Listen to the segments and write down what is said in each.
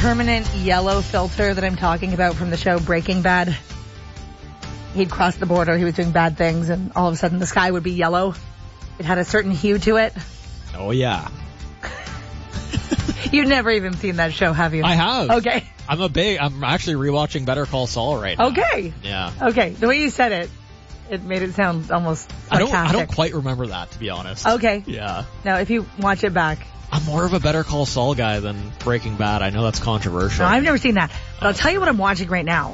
permanent yellow filter that I'm talking about from the show Breaking Bad? He'd cross the border, he was doing bad things, and all of a sudden the sky would be yellow. It had a certain hue to it. Oh, yeah. You've never even seen that show, have you? I have. Okay. I'm actually rewatching Better Call Saul right now. Okay. Yeah. Okay. The way you said it made it sound almost sarcastic. I don't quite remember that, to be honest. Okay. Yeah. Now, if you watch it back. I'm more of a Better Call Saul guy than Breaking Bad. I know that's controversial. No, I've never seen that. But I'll tell you what I'm watching right now.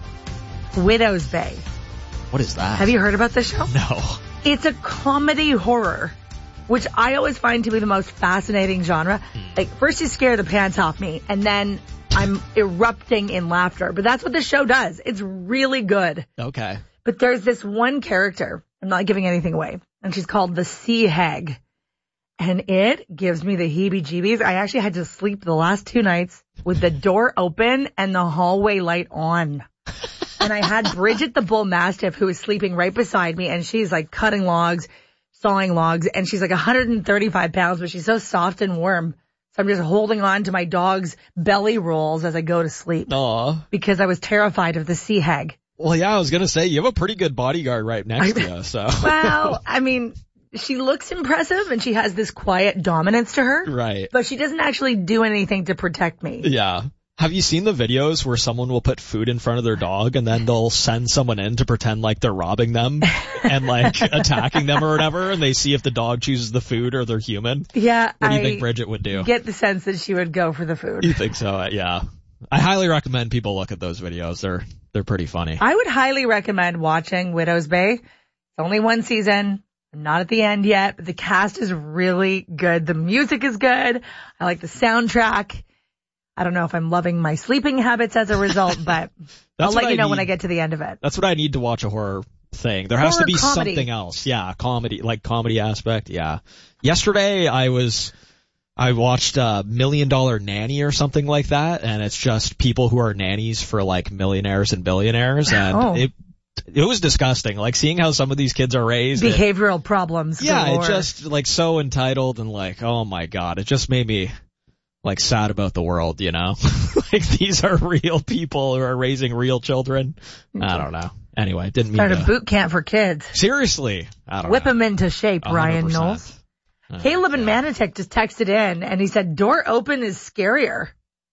Widow's Bay. What is that? Have you heard about this show? No. It's a comedy horror, which I always find to be the most fascinating genre. Like, first you scare the pants off me, and then I'm erupting in laughter. But that's what this show does. It's really good. Okay. But there's this one character, I'm not giving anything away, and she's called the Sea Hag. And it gives me the heebie-jeebies. I actually had to sleep the last 2 nights with the door open and the hallway light on. And I had Bridget the bull mastiff who was sleeping right beside me, and she's like cutting logs, sawing logs, and she's like 135 pounds, but she's so soft and warm. So I'm just holding on to my dog's belly rolls as I go to sleep. Aw. Because I was terrified of the Sea Hag. Well, yeah, I was going to say, you have a pretty good bodyguard right next to you, so. Well, I mean, she looks impressive and she has this quiet dominance to her. Right. But she doesn't actually do anything to protect me. Yeah. Have you seen the videos where someone will put food in front of their dog and then they'll send someone in to pretend like they're robbing them and like attacking them or whatever, and they see if the dog chooses the food or they're human? Yeah. What do you think Bridget would do? Get the sense that she would go for the food. You think so? Yeah. I highly recommend people look at those videos. They're pretty funny. I would highly recommend watching Widow's Bay. It's only 1 season. I'm not at the end yet, but the cast is really good. The music is good. I like the soundtrack. I don't know if I'm loving my sleeping habits as a result, but I'll let you know when I get to the end of it. That's what I need to watch a horror thing. There has to be comedy. Something else. Yeah, comedy aspect. Yeah. Yesterday I watched $1 Million Nanny or something like that, and it's just people who are nannies for like millionaires and billionaires, and it was disgusting. Like seeing how some of these kids are raised. Behavioral problems. Yeah, galore. it just like so entitled and like, oh my God, it just made me like sad about the world, you know? Like these are real people who are raising real children. I don't know. Anyway, didn't mean Start a boot camp for kids. Seriously. I don't Whip know. them into shape, 100%. Ryan Knowles. Caleb in Manitic just texted in and he said, door open is scarier.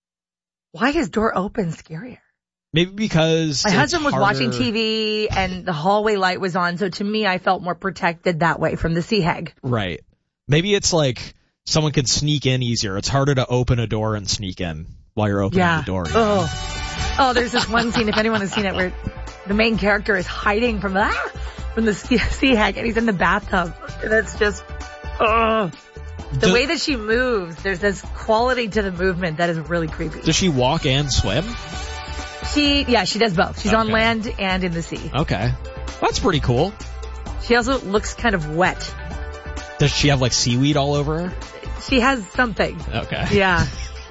Why is door open scarier? Maybe because my husband was harder. watching TV and the hallway light was on, so to me I felt more protected that way from the Sea Hag. Right. Maybe it's like someone can sneak in easier. It's harder to open a door and sneak in while you're opening the door. Oh, there's this one scene, if anyone has seen it, where the main character is hiding from the Sea Hag and he's in the bathtub. And it's just, the way that she moves, there's this quality to the movement that is really creepy. Does she walk and swim? She does both. She's on land and in the sea. Okay. That's pretty cool. She also looks kind of wet. Does she have like seaweed all over her? She has something. Okay. Yeah.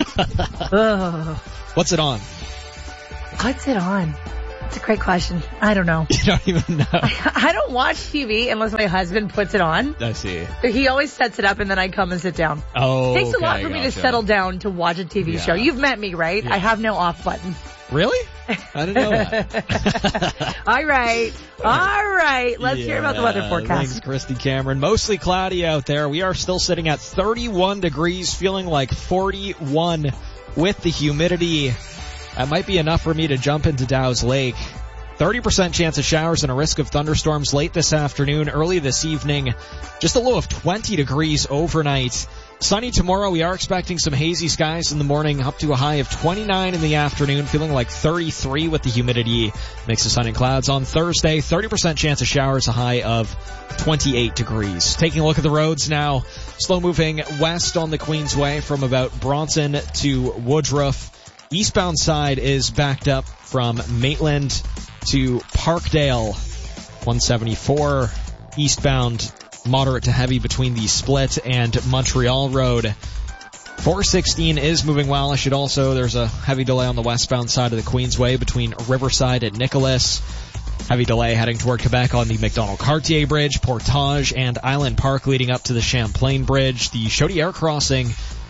What's it on? What's it on? That's a great question. I don't know. You don't even know. I don't watch TV unless my husband puts it on. I see. He always sets it up and then I come and sit down. Oh, it takes a lot for me to settle down to watch a TV show. You've met me, right? Yeah. I have no off button. Really? I didn't know that. All right. Let's hear about the weather forecast. Thanks, Christy Cameron. Mostly cloudy out there. We are still sitting at 31 degrees, feeling like 41 with the humidity. That might be enough for me to jump into Dow's Lake. 30% chance of showers and a risk of thunderstorms late this afternoon, early this evening. Just a low of 20 degrees overnight. Sunny tomorrow. We are expecting some hazy skies in the morning, up to a high of 29 in the afternoon, feeling like 33 with the humidity. Mix of sun and clouds on Thursday. 30% chance of showers, a high of 28 degrees. Taking a look at the roads now. Slow moving west on the Queensway from about Bronson to Woodruff. Eastbound side is backed up from Maitland to Parkdale. 174 eastbound, moderate to heavy between the Split and Montreal Road. 416 is moving well. There's a heavy delay on the westbound side of the Queensway between Riverside and Nicholas. Heavy delay heading toward Quebec on the Macdonald-Cartier Bridge, Portage, and Island Park leading up to the Champlain Bridge. The Chaudière crossing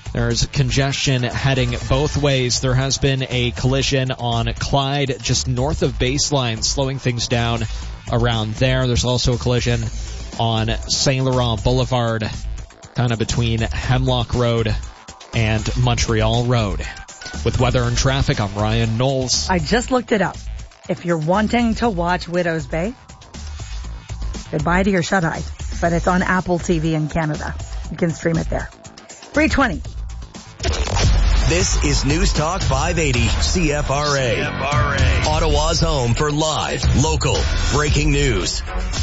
There's congestion heading both ways. There has been a collision on Clyde just north of Baseline, slowing things down around there. There's also a collision on Saint Laurent Boulevard, kind of between Hemlock Road and Montreal Road. With weather and traffic, I'm Ryan Knowles. I just looked it up. If you're wanting to watch Widow's Bay, goodbye to your shut-eye. But it's on Apple TV in Canada. You can stream it there. 3:20. This is News Talk 580 CFRA. Ottawa's home for live, local, breaking news.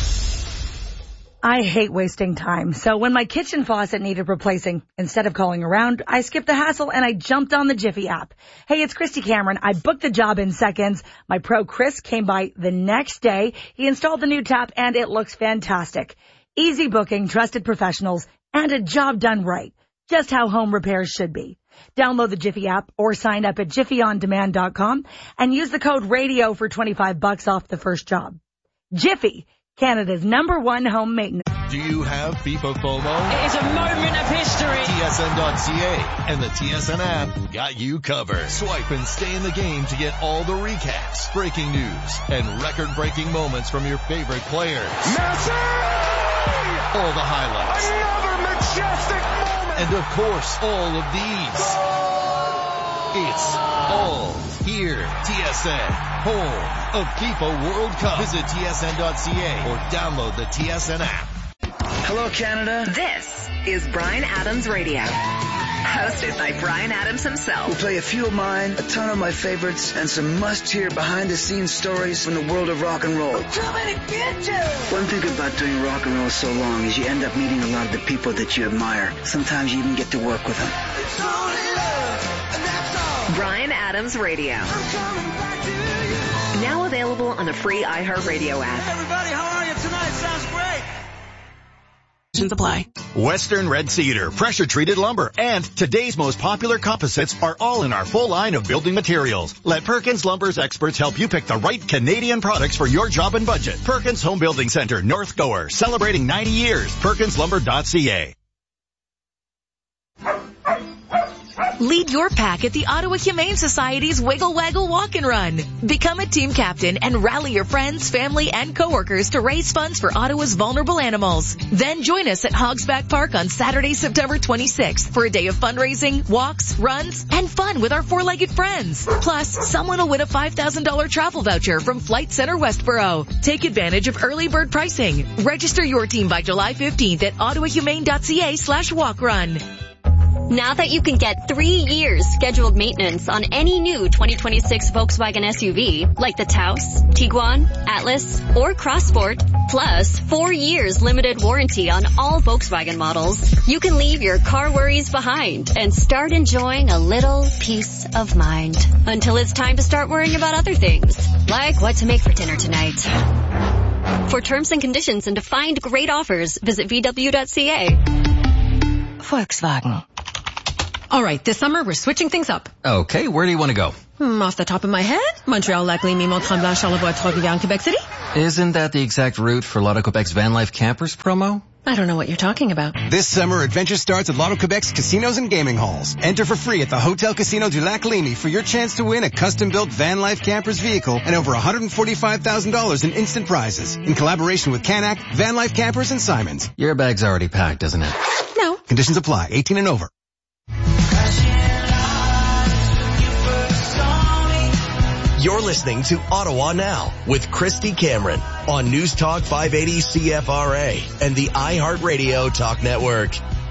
I hate wasting time. So when my kitchen faucet needed replacing, instead of calling around, I skipped the hassle and I jumped on the Jiffy app. Hey, it's Christy Cameron. I booked the job in seconds. My pro Chris came by the next day. He installed the new tap and it looks fantastic. Easy booking, trusted professionals, and a job done right. Just how home repairs should be. Download the Jiffy app or sign up at jiffyondemand.com and use the code RADIO for $25 off the first job. Jiffy, Canada's #1 home maintenance. Do you have FIFA FOMO? It is a moment of history. TSN.ca and the TSN app got you covered. Swipe and stay in the game to get all the recaps, breaking news, and record-breaking moments from your favorite players. Messi! All the highlights. Another majestic moment! And of course, all of these. It's all here. TSN, home of FIFA World Cup. Visit TSN.ca or download the TSN app. Hello, Canada. This is Bryan Adams Radio, hosted by Bryan Adams himself. We'll play a few of mine, a ton of my favorites, and some must-hear behind-the-scenes stories from the world of rock and roll. Too many bitches! One thing about doing rock and roll so long is you end up meeting a lot of the people that you admire. Sometimes you even get to work with them. It's only love, and that's all. Bryan Adams Radio. I'm coming back to you. Now available on the free iHeartRadio app. Hey, everybody, how are you tonight? Sounds great. Apply. Western Red Cedar, pressure-treated lumber, and today's most popular composites are all in our full line of building materials. Let Perkins Lumber's experts help you pick the right Canadian products for your job and budget. Perkins Home Building Center, North Gower, celebrating 90 years. PerkinsLumber.ca. Lead your pack at the Ottawa Humane Society's Wiggle Waggle Walk and Run. Become a team captain and rally your friends, family, and coworkers to raise funds for Ottawa's vulnerable animals. Then join us at Hogsback Park on Saturday, September 26th for a day of fundraising, walks, runs, and fun with our four-legged friends. Plus, someone will win a $5,000 travel voucher from Flight Centre Westboro. Take advantage of early bird pricing. Register your team by July 15th at ottawahumane.ca/walkrun. Now that you can get 3 years scheduled maintenance on any new 2026 Volkswagen SUV, like the Taos, Tiguan, Atlas, or Crossport, plus 4 years limited warranty on all Volkswagen models, you can leave your car worries behind and start enjoying a little peace of mind. Until it's time to start worrying about other things, like what to make for dinner tonight. For terms and conditions and to find great offers, visit VW.ca. Volkswagen. All right, this summer we're switching things up. Okay, where do you want to go? Off the top of my head, Montreal, Lac Lémy, Mont-Tremblant, Charlevoix, Trois-Rivières, Quebec City. Isn't that the exact route for Lotto Quebec's Van Life Campers promo? I don't know what you're talking about. This summer, adventure starts at Lotto Quebec's casinos and gaming halls. Enter for free at the Hotel Casino du Lac Lémy for your chance to win a custom-built Van Life Campers vehicle and over $145,000 in instant prizes. In collaboration with Canac, Van Life Campers, and Simons. Your bag's already packed, isn't it? No. Conditions apply. 18 and over. You're listening to Ottawa Now with Christy Cameron on News Talk 580 CFRA and the iHeartRadio Talk Network.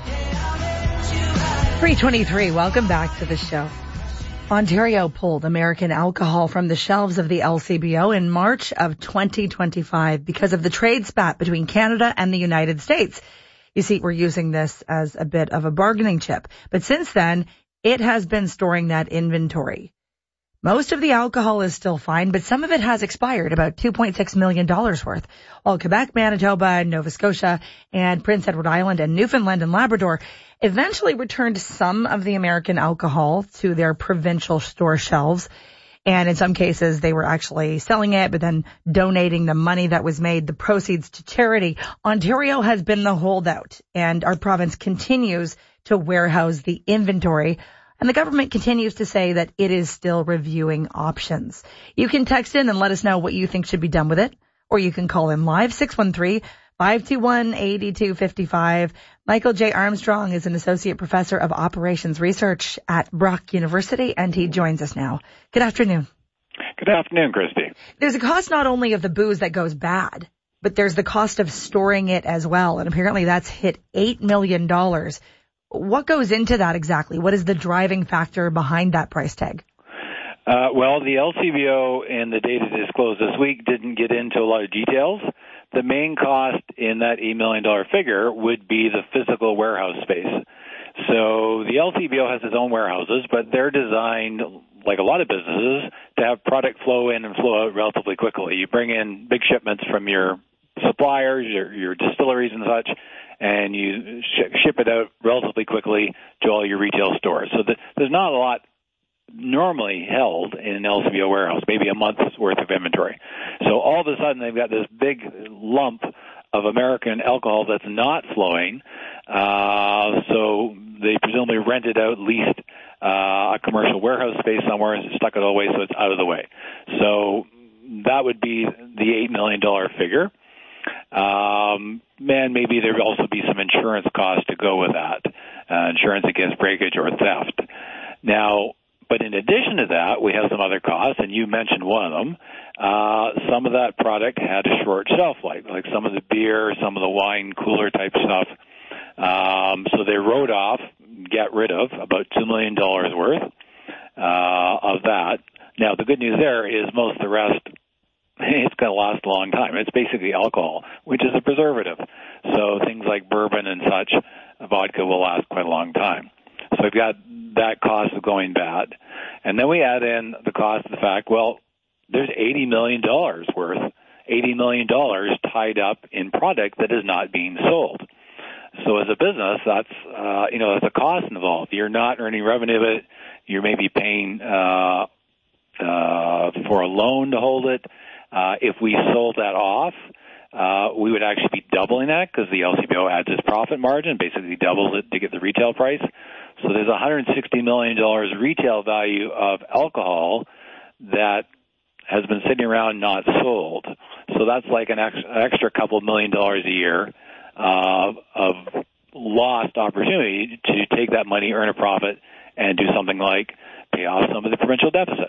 3:23. Welcome back to the show. Ontario pulled American alcohol from the shelves of the LCBO in March of 2025 because of the trade spat between Canada and the United States. You see, we're using this as a bit of a bargaining chip. But since then, it has been storing that inventory. Most of the alcohol is still fine, but some of it has expired, about $2.6 million worth. While Quebec, Manitoba, Nova Scotia, and Prince Edward Island and Newfoundland and Labrador eventually returned some of the American alcohol to their provincial store shelves. And in some cases, they were actually selling it, but then donating the money that was made, the proceeds, to charity. Ontario has been the holdout, and our province continues to warehouse the inventory. And the government continues to say that it is still reviewing options. You can text in and let us know what you think should be done with it, or you can call in live 613-521-8255. Michael J. Armstrong is an associate professor of operations research at Brock University, and he joins us now. Good afternoon. Good afternoon, Christy. There's a cost not only of the booze that goes bad, but there's the cost of storing it as well. And apparently that's hit $8 million. What goes into that exactly? What is the driving factor behind that price tag? Well, the LCBO and the data disclosed this week didn't get into a lot of details. The main cost in that $8 million figure would be the physical warehouse space. So the LCBO has its own warehouses, but they're designed, like a lot of businesses, to have product flow in and flow out relatively quickly. You bring in big shipments from your suppliers, your distilleries and such, and you ship it out relatively quickly to all your retail stores. So there's not a lot normally held in an LCBO warehouse, maybe a month's worth of inventory. So all of a sudden they've got this big lump of American alcohol that's not flowing. So they presumably rented out, leased a commercial warehouse space somewhere and stuck it away so it's out of the way. So that would be the $8 million figure. And maybe there would also be some insurance costs to go with that, insurance against breakage or theft. Now, but in addition to that, we have some other costs, and you mentioned one of them. Some of that product had a short shelf life, like some of the beer, some of the wine cooler type stuff. So they wrote off, get rid of about $2 million worth of that. Now, the good news there is most of the rest, it's going to last a long time. It's basically alcohol, which is a preservative. So things like bourbon and such, vodka will last quite a long time. So we've got that cost of going bad. And then we add in the cost of the fact, well, there's $80 million worth, $80 million tied up in product that is not being sold. So as a business, that's, there's a cost involved. You're not earning revenue of it. You're maybe paying for a loan to hold it. If we sold that off, we would actually be doubling that because the LCBO adds its profit margin, basically doubles it to get the retail price. So there's $160 million retail value of alcohol that has been sitting around not sold. So that's like an extra couple $1 million a year of lost opportunity to take that money, earn a profit, and do something like pay off some of the provincial deficit.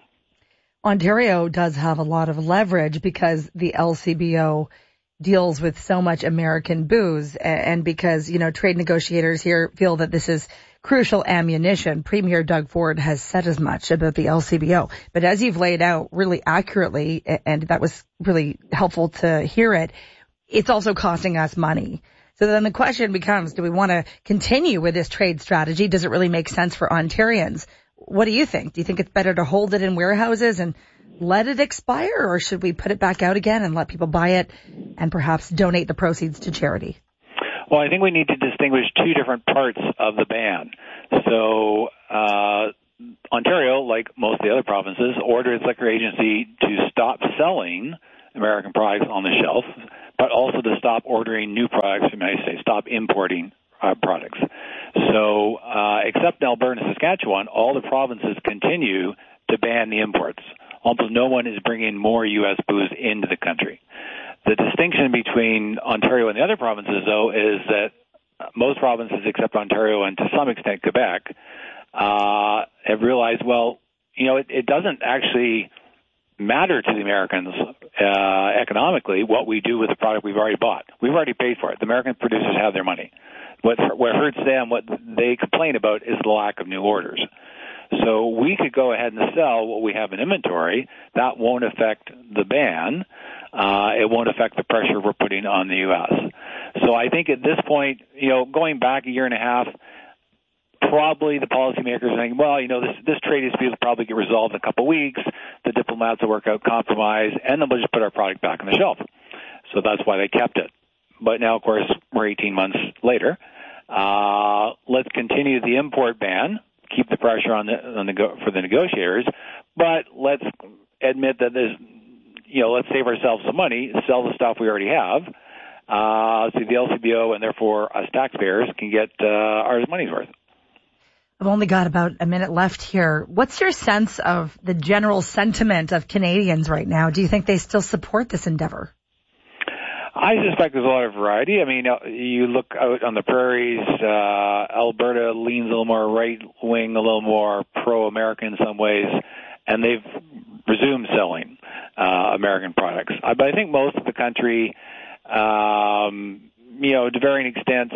Ontario does have a lot of leverage because the LCBO deals with so much American booze, and because, trade negotiators here feel that this is crucial ammunition. Premier Doug Ford has said as much about the LCBO. But as you've laid out really accurately, and that was really helpful to hear it, it's also costing us money. So then the question becomes, do we want to continue with this trade strategy? Does it really make sense for Ontarians? What do you think? Do you think it's better to hold it in warehouses and let it expire, or should we put it back out again and let people buy it and perhaps donate the proceeds to charity? Well, I think we need to distinguish two different parts of the ban. So Ontario, like most of the other provinces, ordered its liquor agency to stop selling American products on the shelf, but also to stop ordering new products from the United States, stop importing products. So except in Alberta and Saskatchewan, all the provinces continue to ban the imports. Almost no one is bringing more U.S. booze into the country. The distinction between Ontario and the other provinces, though, is that most provinces, except Ontario and to some extent Quebec, have realized, it doesn't actually matter to the Americans economically what we do with the product we've already bought. We've already paid for it. The American producers have their money. What hurts them, what they complain about, is the lack of new orders. So we could go ahead and sell what we have in inventory. That won't affect the ban. It won't affect the pressure we're putting on the U.S. So I think at this point, going back a year and a half, probably the policymakers are thinking, this trade dispute will probably get resolved in a couple of weeks. The diplomats will work out compromise, and then we'll just put our product back on the shelf. So that's why they kept it. But now, of course, we're 18 months later. Let's continue the import ban, keep the pressure for the negotiators. But let's admit that let's save ourselves some money, sell the stuff we already have, so the LCBO and therefore us taxpayers can get our money's worth. I've only got about a minute left here. What's your sense of the general sentiment of Canadians right now? Do you think they still support this endeavor? I suspect there's a lot of variety. I mean, you look out on the prairies, Alberta leans a little more right-wing, a little more pro-American in some ways, and they've resumed selling American products. But I think most of the country, to varying extents,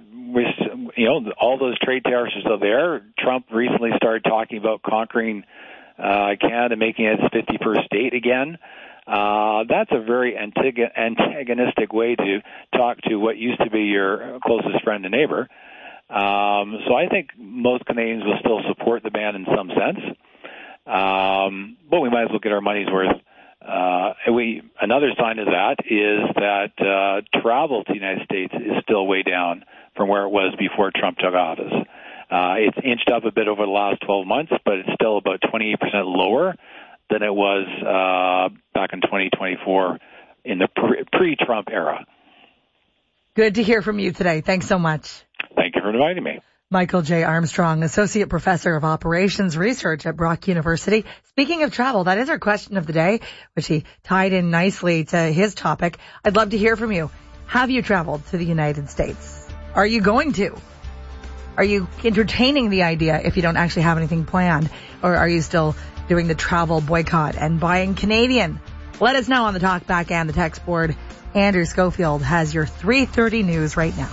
all those trade tariffs are still there. Trump recently started talking about conquering Canada, making it its 51st state again. That's a very antagonistic way to talk to what used to be your closest friend and neighbor. So I think most Canadians will still support the ban in some sense. But we might as well get our money's worth. Another sign of that is that travel to the United States is still way down from where it was before Trump took office. It's inched up a bit over the last 12 months, but it's still about 28% lower than it was back in 2024 in the pre-Trump era. Good to hear from you today. Thanks so much. Thank you for inviting me. Michael J. Armstrong, Associate Professor of Operations Research at Brock University. Speaking of travel, that is our question of the day, which he tied in nicely to his topic. I'd love to hear from you. Have you traveled to the United States? Are you going to? Are you entertaining the idea if you don't actually have anything planned? Or are you still doing the travel boycott and buying Canadian? Let us know on the talkback and the text board. Andrew Schofield has your 3:30 news right now.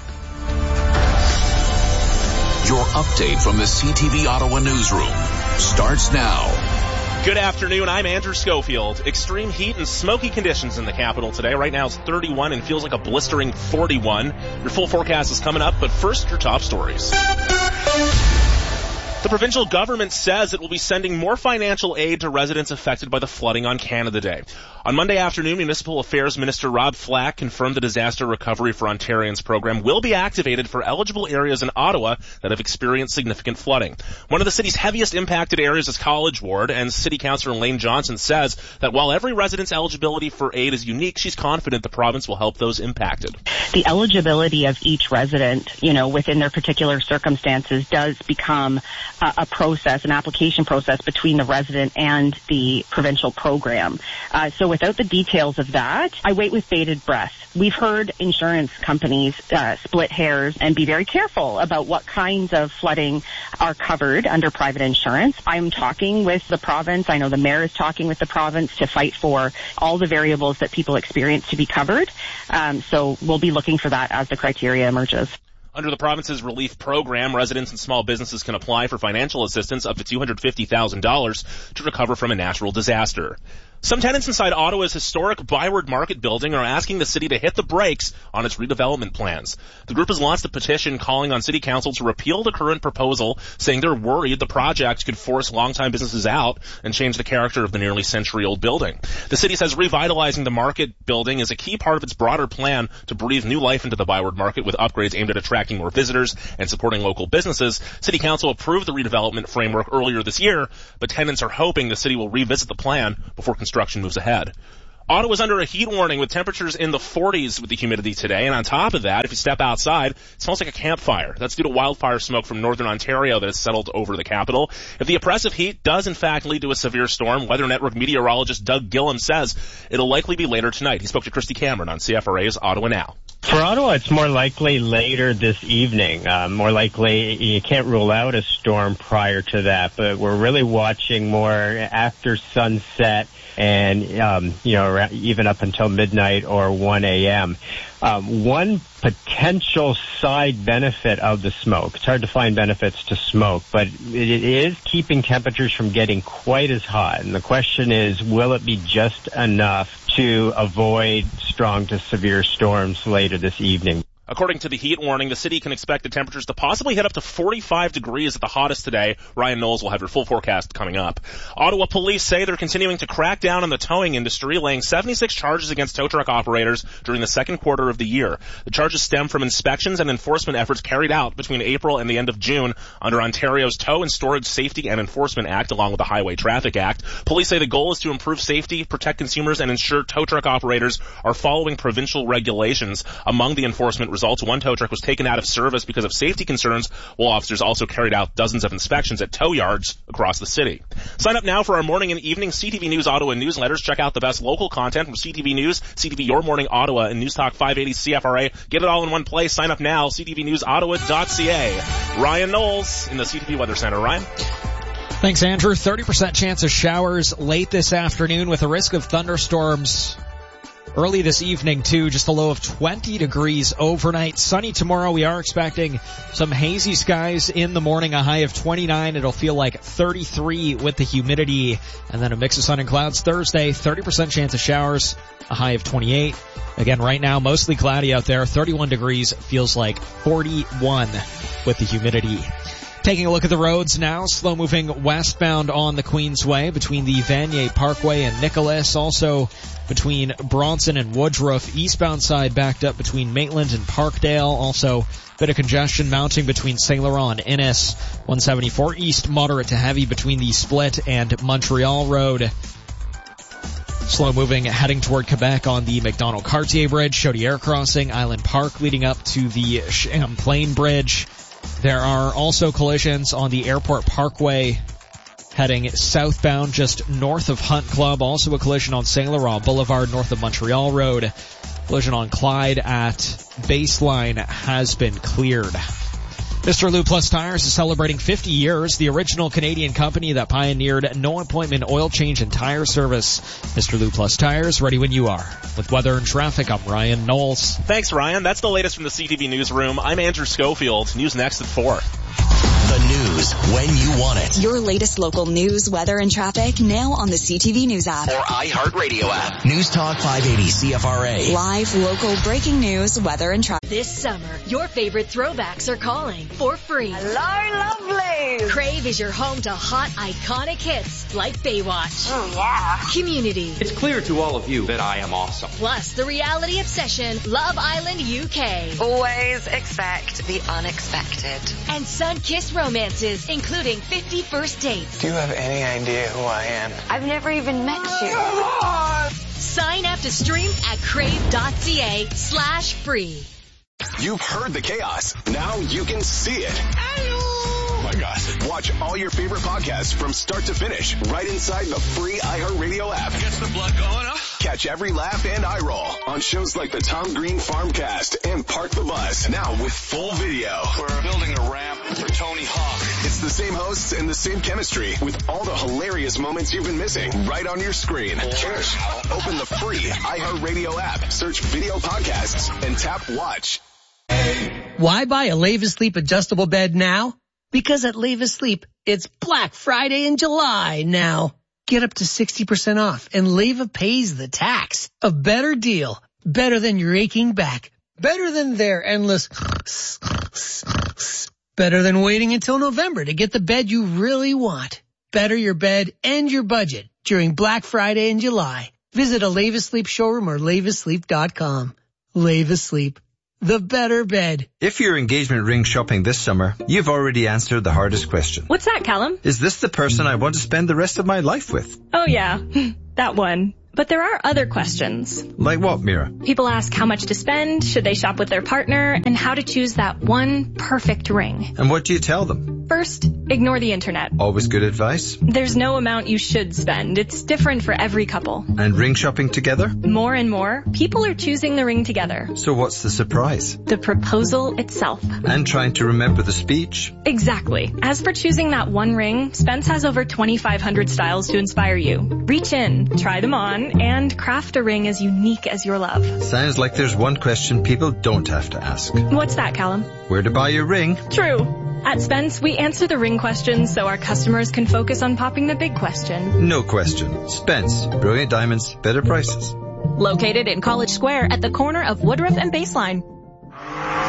Your update from the CTV Ottawa newsroom starts now. Good afternoon. I'm Andrew Schofield. Extreme heat and smoky conditions in the capital today. Right now it's 31 and feels like a blistering 41. Your full forecast is coming up, but first your top stories. The provincial government says it will be sending more financial aid to residents affected by the flooding on Canada Day. On Monday afternoon, Municipal Affairs Minister Rob Flack confirmed the Disaster Recovery for Ontarians program will be activated for eligible areas in Ottawa that have experienced significant flooding. One of the city's heaviest impacted areas is College Ward, and City Councillor Elaine Johnson says that while every resident's eligibility for aid is unique, she's confident the province will help those impacted. The eligibility of each resident, within their particular circumstances does become a process, an application process between the resident and the provincial program. So without the details of that, I wait with bated breath. We've heard insurance companies split hairs and be very careful about what kinds of flooding are covered under private insurance. I'm talking with the province. I know the mayor is talking with the province to fight for all the variables that people experience to be covered. So we'll be looking for that as the criteria emerges. Under the province's relief program, residents and small businesses can apply for financial assistance up to $250,000 to recover from a natural disaster. Some tenants inside Ottawa's historic Byward Market building are asking the city to hit the brakes on its redevelopment plans. The group has launched a petition calling on City Council to repeal the current proposal, saying they're worried the project could force longtime businesses out and change the character of the nearly century-old building. The city says revitalizing the market building is a key part of its broader plan to breathe new life into the Byward Market with upgrades aimed at attracting more visitors and supporting local businesses. City Council approved the redevelopment framework earlier this year, but tenants are hoping the city will revisit the plan before construction moves ahead. Ottawa's under a heat warning with temperatures in the 40s with the humidity today. And on top of that, if you step outside, it smells like a campfire. That's due to wildfire smoke from northern Ontario that has settled over the capital. If the oppressive heat does in fact lead to a severe storm, Weather Network meteorologist Doug Gillum says it'll likely be later tonight. He spoke to Christy Cameron on CFRA's Ottawa Now. For Ottawa, it's more likely later this evening. More likely, you can't rule out a storm prior to that, but we're really watching more after sunset and, even up until midnight or 1 a.m. One potential side benefit of the smoke, it's hard to find benefits to smoke, but it is keeping temperatures from getting quite as hot. And the question is, will it be just enough to avoid strong to severe storms later this evening? According to the heat warning, the city can expect the temperatures to possibly hit up to 45 degrees at the hottest today. Ryan Knowles will have your full forecast coming up. Ottawa police say they're continuing to crack down on the towing industry, laying 76 charges against tow truck operators during the second quarter of the year. The charges stem from inspections and enforcement efforts carried out between April and the end of June under Ontario's Tow and Storage Safety and Enforcement Act, along with the Highway Traffic Act. Police say the goal is to improve safety, protect consumers, and ensure tow truck operators are following provincial regulations. Among the enforcement results, one tow truck was taken out of service because of safety concerns, while officers also carried out dozens of inspections at tow yards across the city. Sign up now for our morning and evening CTV News Ottawa newsletters. Check out the best local content from CTV News, CTV Your Morning Ottawa, and News Talk 580 CFRA. Get it all in one place. Sign up now, ctvnewsottawa.ca. Ryan Knowles in the CTV Weather Center. Ryan? Thanks, Andrew. 30% chance of showers late this afternoon with a risk of thunderstorms early this evening, too. Just a low of 20 degrees overnight. Sunny tomorrow. We are expecting some hazy skies in the morning, a high of 29. It'll feel like 33 with the humidity. And then a mix of sun and clouds Thursday. 30% chance of showers, a high of 28. Again, right now, mostly cloudy out there. 31 degrees, feels like 41 with the humidity. Taking a look at the roads now, slow moving westbound on the Queensway between the Vanier Parkway and Nicholas, also between Bronson and Woodruff. Eastbound side backed up between Maitland and Parkdale, also a bit of congestion mounting between St. Laurent and Innis. 174 east, moderate to heavy between the Split and Montreal Road. Slow moving heading toward Quebec on the McDonald-Cartier Bridge, Chaudière Crossing, Island Park leading up to the Champlain Bridge. There are also collisions on the Airport Parkway heading southbound just north of Hunt Club. Also a collision on St. Laurent Boulevard north of Montreal Road. Collision on Clyde at Baseline has been cleared. Mr. Lube Plus Tires is celebrating 50 years, the original Canadian company that pioneered no-appointment oil change and tire service. Mr. Lube Plus Tires, ready when you are. With weather and traffic, I'm Ryan Knowles. Thanks, Ryan. That's the latest from the CTV Newsroom. I'm Andrew Schofield. News next at 4. The news when you want it. Your latest local news, weather, and traffic now on the CTV News app. Or iHeartRadio app. News Talk 580 CFRA. Live, local, breaking news, weather, and traffic. This summer, your favorite throwbacks are calling for free. Hello, lovely. Crave is your home to hot, iconic hits like Baywatch. Oh, yeah. Community. It's clear to all of you that I am awesome. Plus, the reality obsession, Love Island UK. Always expect the unexpected. And sun-kissed romances, including 50 First Dates. Do you have any idea who I am? I've never even met you. Sign up to stream at crave.ca/free. You've heard the chaos. Now you can see it. Oh my gosh. Watch all your favorite podcasts from start to finish right inside the free iHeartRadio app. Gets the blood going, huh? Catch every laugh and eye roll on shows like the Tom Green Farmcast and Park the Bus. Now with full video. We're building a ramp for Tony Hawk. It's the same hosts and the same chemistry with all the hilarious moments you've been missing right on your screen. Cheers. Open the free iHeartRadio app, search video podcasts, and tap watch. Why buy a Leva Sleep adjustable bed now? Because at Leva Sleep, it's Black Friday in July now. Get up to 60% off and Leva pays the tax. A better deal. Better than your aching back. Better than their endless better than waiting until November to get the bed you really want. Better your bed and your budget during Black Friday in July. Visit a Leva Sleep showroom or levasleep.com. Leva Sleep. The better bed. If you're engagement ring shopping this summer, you've already answered the hardest question. What's that, Callum? Is this the person I want to spend the rest of my life with? Oh yeah, that one. But there are other questions. Like what, Mira? People ask how much to spend, should they shop with their partner, and how to choose that one perfect ring. And what do you tell them? First, ignore the internet. Always good advice. There's no amount you should spend. It's different for every couple. And ring shopping together? More and more, people are choosing the ring together. So what's the surprise? The proposal itself. And trying to remember the speech? Exactly. As for choosing that one ring, Spence has over 2,500 styles to inspire you. Reach in, try them on, and craft a ring as unique as your love. Sounds like there's one question people don't have to ask. What's that, Callum? Where to buy your ring? True. At Spence, we answer the ring questions so our customers can focus on popping the big question. No question. Spence. Brilliant diamonds, better prices. Located in College Square at the corner of Woodruff and Baseline.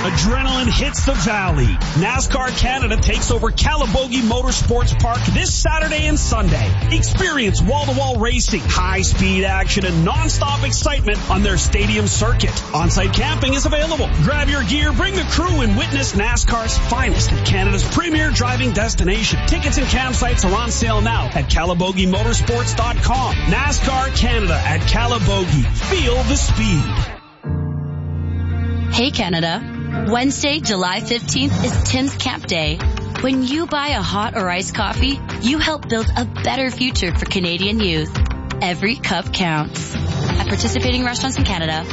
Adrenaline hits the valley. NASCAR Canada takes over Calabogie Motorsports Park this Saturday and Sunday. Experience wall-to-wall racing, high-speed action, and non-stop excitement on their stadium circuit. On-site camping is available. Grab your gear, bring the crew, and witness NASCAR's finest at Canada's premier driving destination. Tickets and campsites are on sale now at CalabogieMotorsports.com. NASCAR Canada at Calabogie. Feel the speed. Hey Canada. Wednesday, July 15th is Tim's Camp Day. When you buy a hot or iced coffee, you help build a better future for Canadian youth. Every cup counts. At participating restaurants in Canada.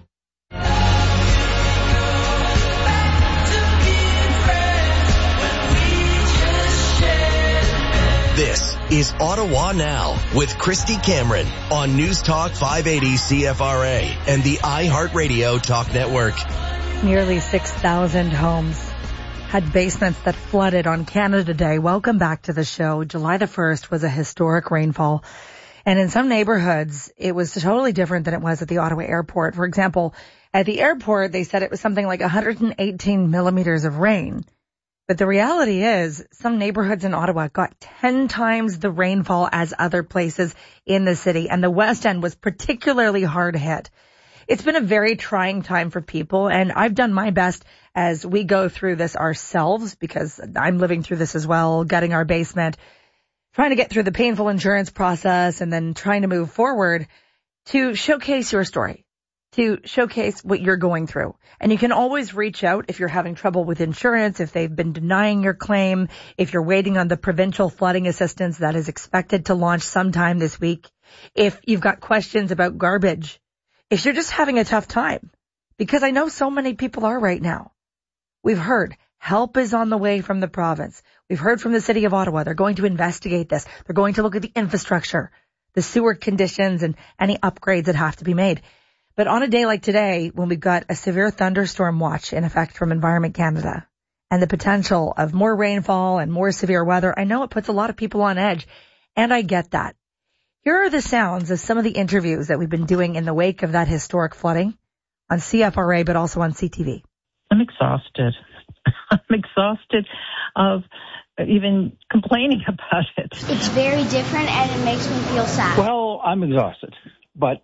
This is Ottawa Now with Christy Cameron on News Talk 580 CFRA and the iHeartRadio Talk Network. Nearly 6,000 homes had basements that flooded on Canada Day. Welcome back to the show. July the 1st was a historic rainfall. And in some neighborhoods, it was totally different than it was at the Ottawa airport. For example, at the airport, they said it was something like 118 millimeters of rain. But the reality is some neighborhoods in Ottawa got 10 times the rainfall as other places in the city. And the West End was particularly hard hit. It's been a very trying time for people, and I've done my best as we go through this ourselves, because I'm living through this as well, getting our basement, trying to get through the painful insurance process, and then trying to move forward to showcase your story, to showcase what you're going through. And you can always reach out if you're having trouble with insurance, if they've been denying your claim, if you're waiting on the provincial flooding assistance that is expected to launch sometime this week, if you've got questions about garbage, if you're just having a tough time, because I know so many people are right now. We've heard help is on the way from the province. We've heard from the city of Ottawa. They're going to investigate this. They're going to look at the infrastructure, the sewer conditions, and any upgrades that have to be made. But on a day like today, when we've got a severe thunderstorm watch in effect from Environment Canada and the potential of more rainfall and more severe weather, I know it puts a lot of people on edge, and I get that. Here are the sounds of some of the interviews that we've been doing in the wake of that historic flooding on CFRA, but also on CTV. I'm exhausted. I'm exhausted of even complaining about it. It's very different and it makes me feel sad. Well, I'm exhausted, but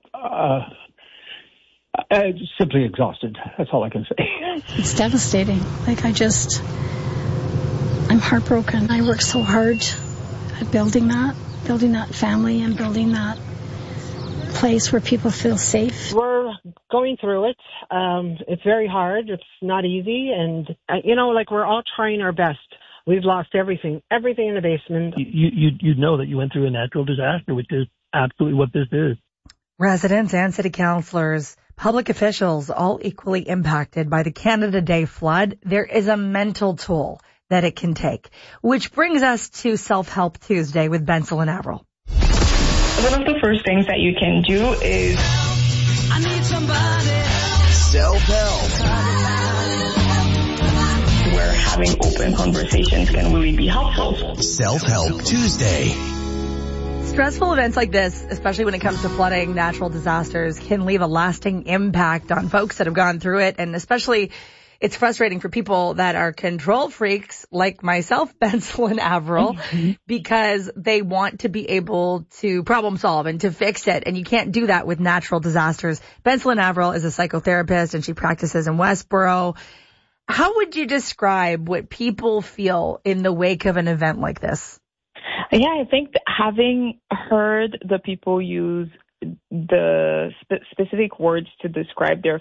simply exhausted. That's all I can say. It's devastating. I'm heartbroken. I worked so hard at building that family and building that place where people feel safe. We're going through it. It's very hard. It's not easy. And, we're all trying our best. We've lost everything in the basement. You know that you went through a natural disaster, which is absolutely what this is. Residents and city councillors, public officials, all equally impacted by the Canada Day flood. There is a mental toll that it can take, which brings us to Self-Help Tuesday with Bensel and Avril. One of the first things that you can do is I need somebody. Self-help. Where having open conversations can really be helpful. Self-Help Tuesday. Stressful events like this, especially when it comes to flooding, natural disasters, can leave a lasting impact on folks that have gone through it, and especially it's frustrating for people that are control freaks like myself, Bensel and Avril, because they want to be able to problem solve and to fix it. And you can't do that with natural disasters. Bensel and Avril is a psychotherapist and she practices in Westboro. How would you describe what people feel in the wake of an event like this? Yeah, I think that having heard the people use the specific words to describe their